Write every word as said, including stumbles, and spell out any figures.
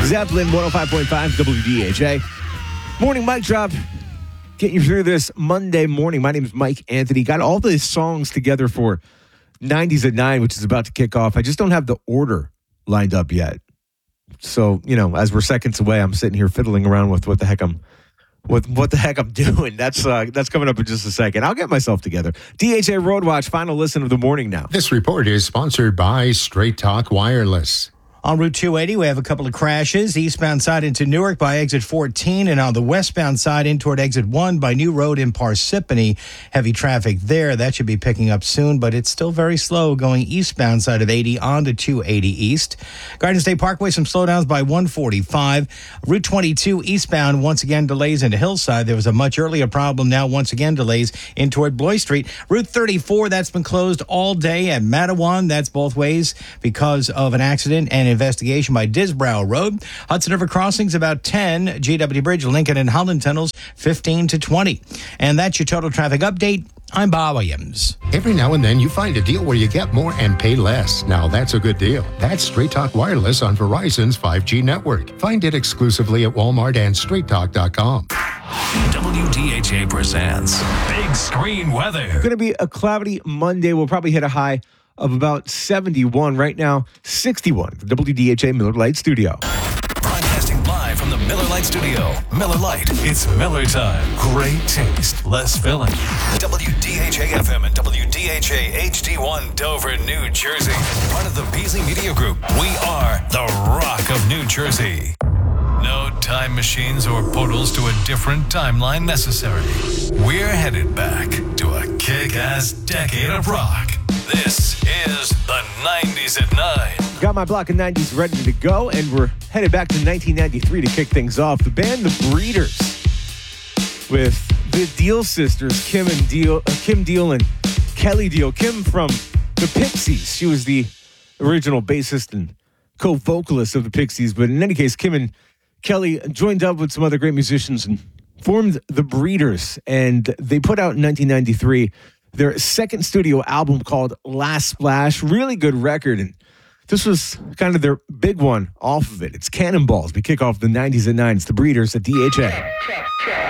Zeppelin, one oh five point five W D H A. Morning mic drop. Getting you through this Monday morning. My name is Mike Anthony. Got all the songs together for nineties at nine, which is about to kick off. I just don't have the order lined up yet. So, you know, as we're seconds away, I'm sitting here fiddling around with what the heck I'm with what the heck I'm doing. That's uh, that's coming up in just a second. I'll get myself together. D H A Road Watch, final listen of the morning now. This report is sponsored by Straight Talk Wireless. On Route two eighty, we have a couple of crashes. Eastbound side into Newark by exit fourteen, and on the westbound side in toward exit one by New Road in Parsippany. Heavy traffic there. That should be picking up soon, but it's still very slow going eastbound side of eighty onto two eighty East. Garden State Parkway, some slowdowns by one forty-five. Route twenty-two eastbound, once again delays into Hillside. There was a much earlier problem. Now, once again, delays in toward Bloy Street. Route thirty-four, that's been closed all day at Matawan. That's both ways because of an accident and investigation by Disbrow Road. Hudson River Crossings about ten. G W Bridge, Lincoln and Holland Tunnels fifteen to twenty. And that's your total traffic update. I'm Bob Williams. Every now and then you find a deal where you get more and pay less. Now that's a good deal. That's Straight Talk Wireless on Verizon's five G network. Find it exclusively at Walmart and straight talk dot com. W D H A presents Big Screen Weather. Going to be a cloudy Monday. We'll probably hit a high of about seventy-one. Right now, sixty-one. The W D H A Miller Lite Studio. Broadcasting live from the Miller Lite Studio. Miller Lite. It's Miller time. Great taste. Less filling. W D H A F M and W D H A H D one Dover, New Jersey. Part of the Beasley Media Group. We are the Rock of New Jersey. No time machines or portals to a different timeline necessary. We're headed back to a kick-ass decade of rock. This is the nineties at nine. Got my block of nineties ready to go, and we're headed back to nineteen ninety-three to kick things off. The band The Breeders with the Deal sisters, Kim and Deal, uh, Kim Deal and Kelly Deal. Kim from the Pixies. She was the original bassist and co-vocalist of the Pixies, but in any case, Kim and Kelly joined up with some other great musicians and formed The Breeders, and they put out in nineteen ninety-three their second studio album called Last Splash. Really good record, and this was kind of their big one off of it. It's Cannonballs. We kick off the nineties at nine. It's The Breeders at D H A.